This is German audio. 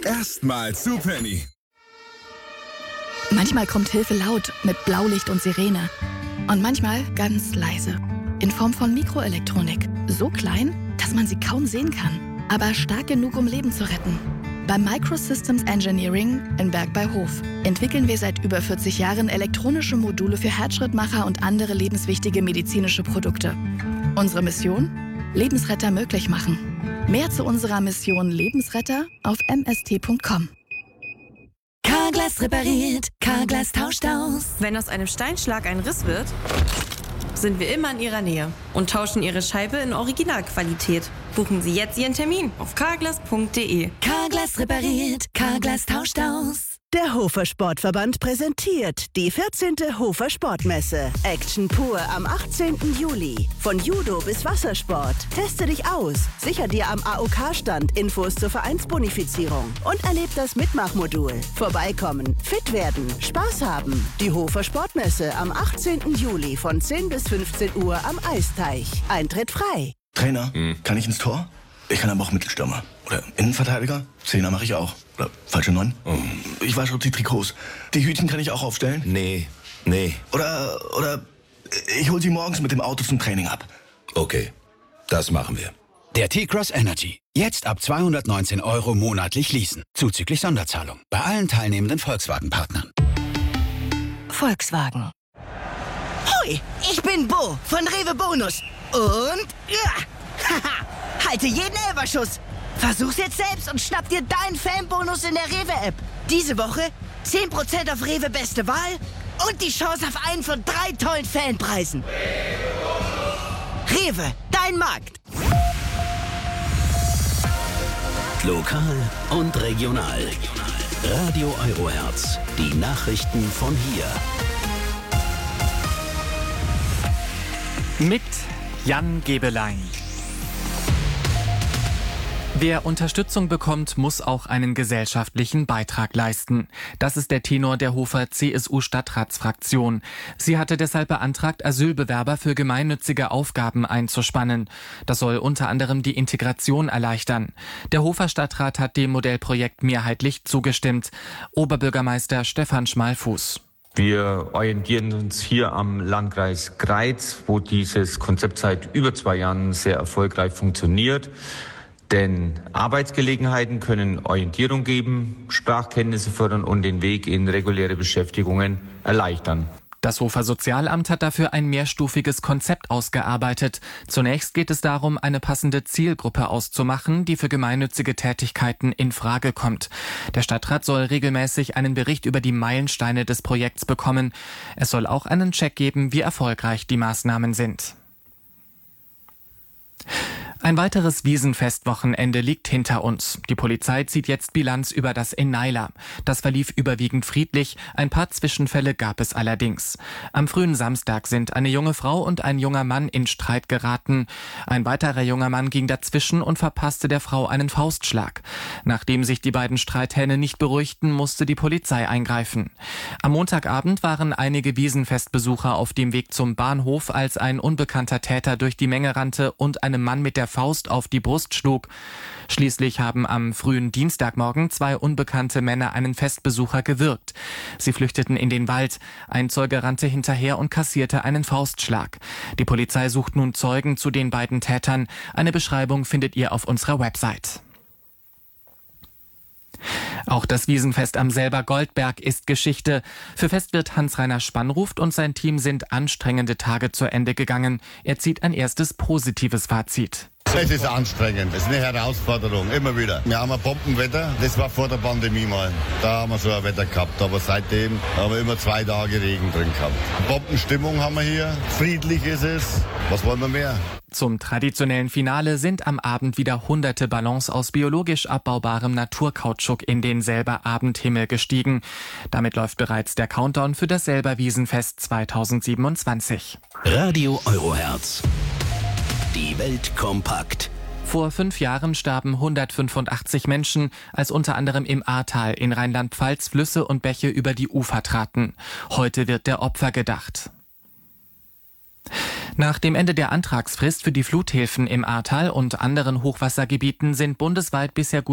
Erstmal zu Penny. Manchmal kommt Hilfe laut mit Blaulicht und Sirene. Und manchmal ganz leise. In Form von Mikroelektronik. So klein, dass man sie kaum sehen kann. Aber stark genug, um Leben zu retten. Bei Microsystems Engineering in Berg bei Hof entwickeln wir seit über 40 Jahren elektronische Module für Herzschrittmacher und andere lebenswichtige medizinische Produkte. Unsere Mission? Lebensretter möglich machen. Mehr zu unserer Mission Lebensretter auf mst.com. Carglass repariert, Carglass tauscht aus. Wenn aus einem Steinschlag ein Riss wird, sind wir immer in Ihrer Nähe und tauschen Ihre Scheibe in Originalqualität. Buchen Sie jetzt Ihren Termin auf carglass.de. Carglass repariert, Carglass tauscht aus. Der Hofer Sportverband präsentiert die 14. Hofer Sportmesse. Action pur am 18. Juli. Von Judo bis Wassersport. Teste dich aus. Sicher dir am AOK-Stand Infos zur Vereinsbonifizierung. Und erleb das Mitmachmodul. Vorbeikommen, fit werden, Spaß haben. Die Hofer Sportmesse am 18. Juli von 10 bis 15 Uhr am Eisteich. Eintritt frei. Trainer, kann ich ins Tor? Ich kann aber auch Mittelstürmer. Oder Innenverteidiger? Zehner mache ich auch. Oder falsche 9? Ich wasche die Trikots. Die Hütchen kann ich auch aufstellen? Nee. Oder ich hol sie morgens mit dem Auto zum Training ab. Okay, das machen wir. Der T-Cross Energy. Jetzt ab 219 € monatlich leasen. Zuzüglich Sonderzahlung. Bei allen teilnehmenden Volkswagen-Partnern. Volkswagen. Hoi, ich bin Bo von Rewe Bonus. Und halte jeden Elberschuss. Versuch's jetzt selbst und schnapp dir deinen Fanbonus in der Rewe-App. Diese Woche 10% auf Rewe Beste Wahl und die Chance auf einen von 3 tollen Fanpreisen. Rewe, dein Markt. Lokal und regional. Radio Eurohertz. Die Nachrichten von hier. Mit Jan Gebelein. Wer Unterstützung bekommt, muss auch einen gesellschaftlichen Beitrag leisten. Das ist der Tenor der Hofer CSU-Stadtratsfraktion. Sie hatte deshalb beantragt, Asylbewerber für gemeinnützige Aufgaben einzuspannen. Das soll unter anderem die Integration erleichtern. Der Hofer Stadtrat hat dem Modellprojekt mehrheitlich zugestimmt. Oberbürgermeister Stefan Schmalfuß. Wir orientieren uns hier am Landkreis Greiz, wo dieses Konzept seit über 2 Jahren sehr erfolgreich funktioniert. Denn Arbeitsgelegenheiten können Orientierung geben, Sprachkenntnisse fördern und den Weg in reguläre Beschäftigungen erleichtern. Das Hofer Sozialamt hat dafür ein mehrstufiges Konzept ausgearbeitet. Zunächst geht es darum, eine passende Zielgruppe auszumachen, die für gemeinnützige Tätigkeiten in Frage kommt. Der Stadtrat soll regelmäßig einen Bericht über die Meilensteine des Projekts bekommen. Es soll auch einen Check geben, wie erfolgreich die Maßnahmen sind. Ein weiteres Wiesenfestwochenende liegt hinter uns. Die Polizei zieht jetzt Bilanz über das in Naila. Das verlief überwiegend friedlich, ein paar Zwischenfälle gab es allerdings. Am frühen Samstag sind eine junge Frau und ein junger Mann in Streit geraten. Ein weiterer junger Mann ging dazwischen und verpasste der Frau einen Faustschlag. Nachdem sich die beiden Streithähne nicht beruhigten, musste die Polizei eingreifen. Am Montagabend waren einige Wiesenfestbesucher auf dem Weg zum Bahnhof, als ein unbekannter Täter durch die Menge rannte und einem Mann mit der Faust auf die Brust schlug. Schließlich haben am frühen Dienstagmorgen 2 unbekannte Männer einen Festbesucher gewürgt. Sie flüchteten in den Wald. Ein Zeuge rannte hinterher und kassierte einen Faustschlag. Die Polizei sucht nun Zeugen zu den beiden Tätern. Eine Beschreibung findet ihr auf unserer Website. Auch das Wiesenfest am Selber Goldberg ist Geschichte. Für Festwirt Hans-Rainer Spannruft und sein Team sind anstrengende Tage zu Ende gegangen. Er zieht ein erstes positives Fazit. Es ist anstrengend, es ist eine Herausforderung, immer wieder. Wir haben ein Bombenwetter, das war vor der Pandemie mal. Da haben wir so ein Wetter gehabt, aber seitdem haben wir immer 2 Tage Regen drin gehabt. Bombenstimmung haben wir hier, friedlich ist es, was wollen wir mehr? Zum traditionellen Finale sind am Abend wieder hunderte Ballons aus biologisch abbaubarem Naturkautschuk in den Selber Abendhimmel gestiegen. Damit läuft bereits der Countdown für das Selber Wiesenfest 2027. Radio Eurohertz. Die Welt kompakt. Vor 5 Jahren starben 185 Menschen, als unter anderem im Ahrtal in Rheinland-Pfalz Flüsse und Bäche über die Ufer traten. Heute wird der Opfer gedacht. Nach dem Ende der Antragsfrist für die Fluthilfen im Ahrtal und anderen Hochwassergebieten sind bundesweit bisher gut